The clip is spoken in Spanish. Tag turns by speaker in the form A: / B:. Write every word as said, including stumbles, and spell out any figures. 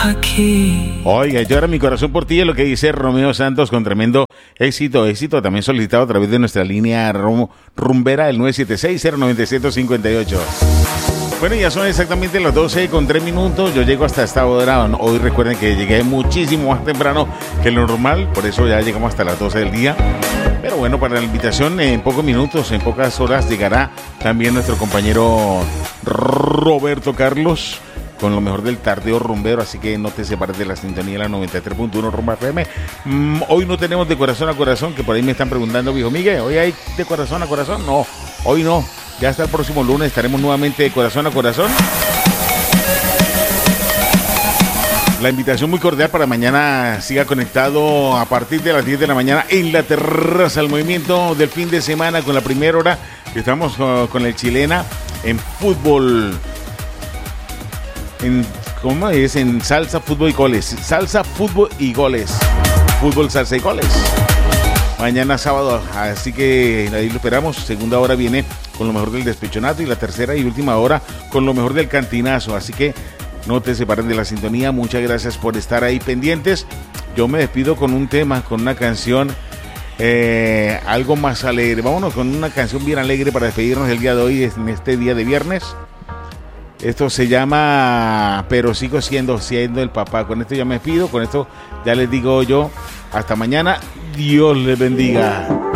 A: aquí.
B: Oiga, llora mi corazón por ti, es lo que dice Romeo Santos con tremendo éxito, éxito también solicitado a través de nuestra línea rum, rumbera, el nueve siete seis, cero nueve cero cinco ocho. Bueno, ya son exactamente las doce con tres minutos. Yo llego hasta esta hora. Hoy recuerden que llegué muchísimo más temprano que lo normal, por eso ya llegamos hasta las doce del día. Pero bueno, para la invitación, en pocos minutos, en pocas horas, llegará también nuestro compañero Roberto Carlos con lo mejor del tardeo rumbero, así que no te separes de la sintonía de la noventa y tres punto uno Rumba F M. Mm, hoy no tenemos de corazón a corazón, que por ahí me están preguntando, viejo Miguel, ¿hoy hay de corazón a corazón? No, hoy no. Ya hasta el próximo lunes estaremos nuevamente de corazón a corazón. La invitación muy cordial para mañana. Siga conectado a partir de las diez de la mañana en la terraza, el movimiento del fin de semana con la primera hora. Estamos uh, con el Chilena en fútbol. En, ¿Cómo es? En salsa, fútbol y goles. Salsa, fútbol y goles. Fútbol, salsa y goles. Mañana sábado, así que ahí lo esperamos. Segunda hora viene con lo mejor del despechonato y la tercera y última hora con lo mejor del cantinazo. Así que no te separen de la sintonía. Muchas gracias por estar ahí pendientes. Yo me despido con un tema, con una canción eh, algo más alegre. Vámonos con una canción bien alegre para despedirnos el día de hoy, en este día de viernes. Esto se llama Pero sigo siendo, siendo el papá. Con esto ya me despido. Con esto ya les digo yo hasta mañana. Dios les bendiga.